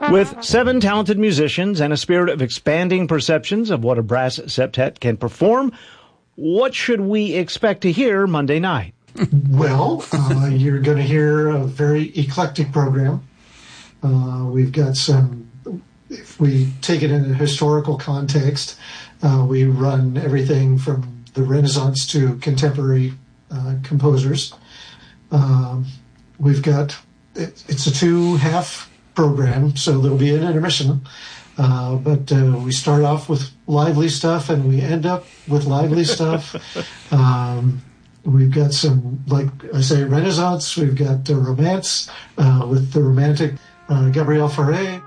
With 7 talented musicians and a spirit of expanding perceptions of what a brass septet can perform, what should we expect to hear Monday night? Well, you're going to hear a very eclectic program. We've got some, if we take it in a historical context, we run everything from the Renaissance to contemporary composers. We've got, it's a 2-half program, so there'll be an intermission. But we start off with lively stuff and we end up with lively stuff. We've got some, like I say, Renaissance. We've got romance with the romantic Gabriel Fauré.